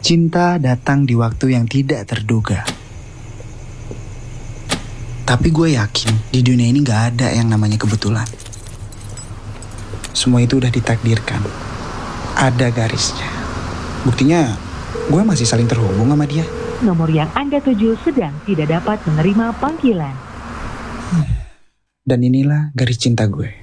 Cinta datang di waktu yang tidak terduga. Tapi gue yakin di dunia ini gak ada yang namanya kebetulan. Semua itu udah ditakdirkan. Ada garisnya. Buktinya gue masih saling terhubung sama dia. Nomor yang Anda tuju sedang tidak dapat menerima panggilan. Dan inilah garis cinta gue.